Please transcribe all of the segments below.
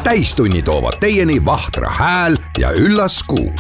täistunni toovad teieni Vahtra hääl ja üllas kuu.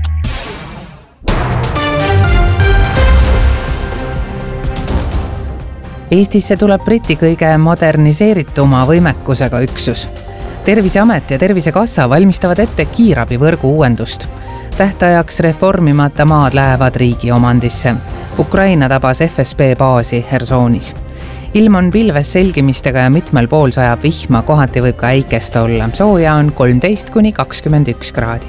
Eestisse tuleb Briti kõige moderniseerituma võimekusega üksus. Terviseamet ja Tervisekassa valmistavad ette kiirabivõrgu uuendust. Tähtajaks reformimata maad lähevad riigi omandisse. Ukraina tabas FSB baasi Hersonis. Ilm on pilves selgimistega ja mitmel pool sajab vihma, kohati võib ka äikest olla. Sooja on 13–21 kraadi.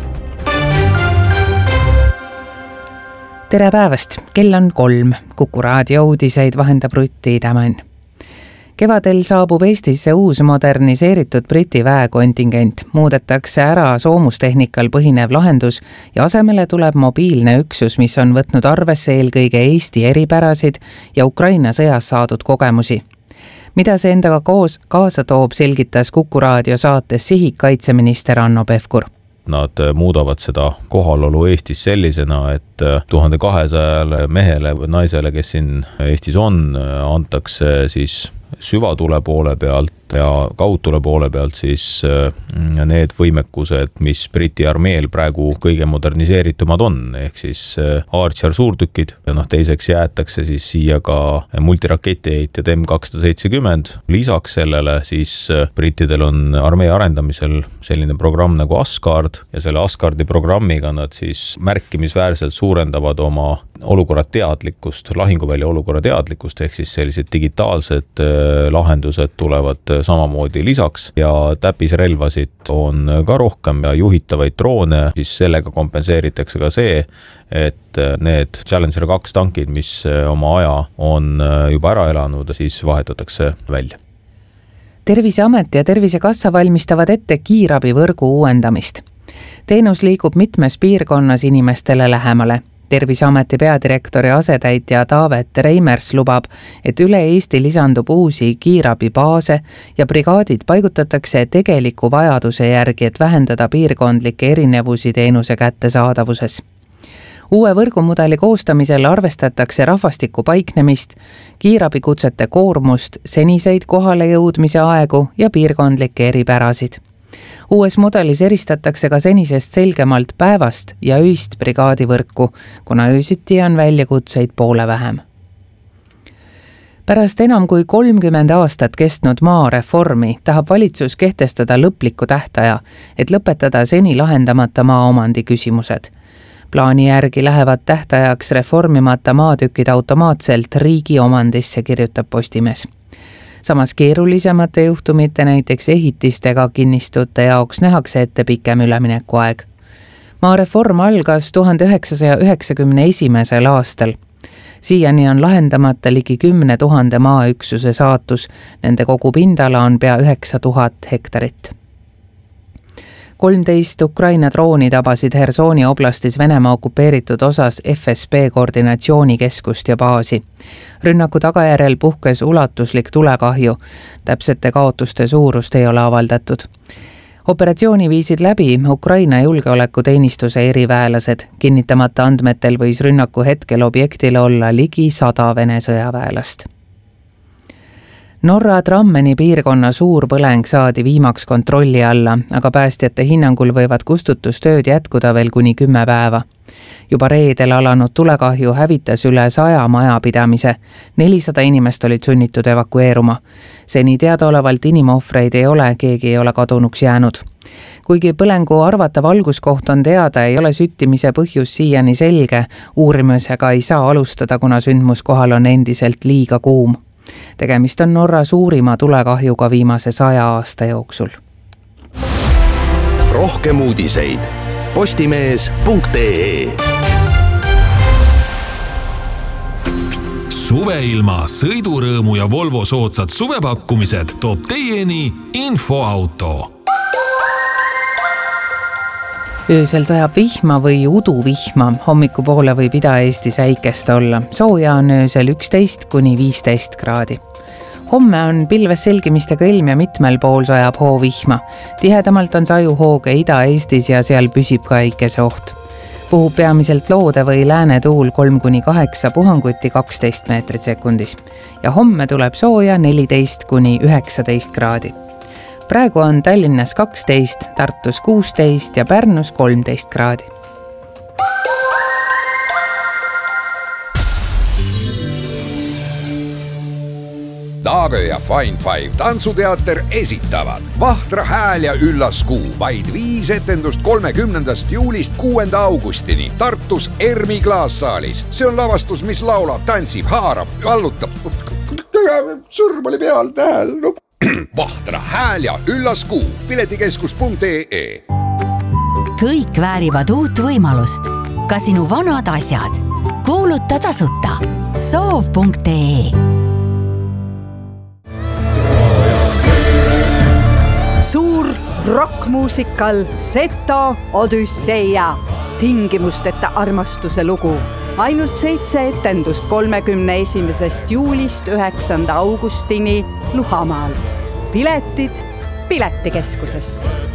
Tere päevast, kell on 3. Kuku raadio uudiseid vahendab Rutti Tämän. Kevadel saabub Eestisse uus moderniseeritud Briti väekontingent. Muudetakse ära soomustehnikal põhinev lahendus ja asemele tuleb mobiilne üksus, mis on võtnud arvesse eelkõige Eesti eripärasid ja Ukraina sõjas saadud kogemusi. Mida see endaga kaasa toob, selgitas Kuku raadio saates Sihik kaitseminister Hanno Pevkur. Nad muudavad seda kohalolu Eestis sellisena, et 1200 mehele või naisele, kes siin Eestis on, antakse siis süvatule poole pealt ja kaudtule poole pealt siis need võimekused, mis Briti armeel praegu kõige moderniseeritumad on, ehk siis Archer suurtükid ja teiseks jäetakse siis siia ka multiraketiheitjad M270. Lisaks sellele siis brittidel on armee arendamisel selline programm nagu Asgard ja selle Asgardi programmiga nad siis märkimisväärselt suurendavad oma olukorra teadlikkust, lahinguvälja olukorra teadlikkust, ehk siis sellised digitaalsed lahendused tulevad samamoodi lisaks ja täppisrelvasid on ka rohkem ja juhitavaid droone, siis sellega kompenseeritakse ka see, et need Challenger 2 tankid, mis oma aja on juba ära elanud, siis vahetatakse välja. Terviseamet ja Tervisekassa valmistavad ette kiirabivõrgu uuendamist. Teenus liigub mitmes piirkonnas inimestele lähemale. Terviseameti peadirektori asetäitja Taavet Reimers lubab, et üle Eesti lisandub uusi kiirabibaase ja brigaadid paigutatakse tegeliku vajaduse järgi, et vähendada piirkondlikke erinevusi teenuse kättesaadavuses. Uue võrgumudeli koostamisel arvestatakse rahvastiku paiknemist, kiirabikutsete koormust, seniseid kohale jõudmise aegu ja piirkondlikke eripärasid. Uues mudelis eristatakse ka senisest selgemalt päevast ja öist brigaadivõrku, kuna öösiti on väljakutseid poole vähem. Pärast enam kui 30 aastat kestnud maareformi tahab valitsus kehtestada lõpliku tähtaja, et lõpetada seni lahendamata maaomandi küsimused. Plaani järgi lähevad tähtajaks reformimata maatükid automaatselt riigi omandisse, kirjutab Postimees. Samas keerulisemate juhtumite, näiteks ehitistega kinnistute jaoks nähakse ette pikem üleminekuaeg. Maareform algas 1991. aastal. Siiani on lahendamata ligi 10 000 maaüksuse saatus, nende kogu pindala on pea 9000 hektarit. 13 Ukraina drooni tabasid Hersoni oblastis Venemaa okupeeritud osas FSB koordinatsioonikeskust ja baasi. Rünnaku tagajärjel puhkes ulatuslik tulekahju. Täpsete kaotuste suurust ei ole avaldatud. Operatsiooni viisid läbi Ukraina julgeolekuteenistuse eriväelased. Kinnitamata andmetel võis rünnaku hetkel objektile olla ligi 100 Vene sõjaväelast. Norra Drammeni piirkonna suur põleng saadi viimaks kontrolli alla, aga päästjate hinnangul võivad kustutustööd jätkuda veel kuni 10 päeva. Juba reedel alanud tulekahju hävitas üle 100 majapidamise. 400 inimest olid sunnitud evakueeruma. Seni teadaolevalt inimohvreid ei ole, keegi ei ole kadunuks jäänud. Kuigi põlengu arvatav alguskoht on teada, ei ole süttimise põhjus siiani selge. Uurimisega ei saa alustada, kuna sündmuskohal on endiselt liiga kuum. Tegemist on Norra suurima tulekahjuga viimase 100 aasta jooksul. Rohkem uudiseid postimees.ee. Suveilma, sõidurõõmu ja Volvo soodsad suvepakkumised toob teieni Infoauto. Öösel sajab vihma või uduvihma, hommikupoole võib Ida-Eestis äikest olla. Sooja on öösel 11–15 kraadi. Homme on pilves selgimistega ilm ja mitmel pool sajab hoovihma. Tihedamalt on sajuhooge Ida-Eestis ja seal püsib ka äikese oht. Puhub peamiselt loode või lääne tuul 3–8, puhanguti 12 meetrit sekundis. Ja homme tuleb sooja 14–19 kraadi. praegu on Tallinnas 12, Tartus 16 ja Pärnus 13 kraadi. Taagö ja Fine Five tantsuteater esitavad Vahtra hääl ja üllas kuu. Vaid 5 etendust 30. juulist 6. augustini Tartus Ermi klaassaalis. See on lavastus, mis laulab, tantsib, haarab, vallutab. Sõrm oli peal, tähel. No. Vahtra hääl ja üllas kuu. Piletikeskus.ee. Kõik väärivad uut võimalust. Ka sinu vanad asjad. Kuuluta tasuta. Soov.ee. Suur rockmuusikal Seto Odüsseia. Tingimusteta armastuse lugu. Ainult 7 etendust 31. juulist 9. augustini Luhamaal. Piletid Piletikeskusest.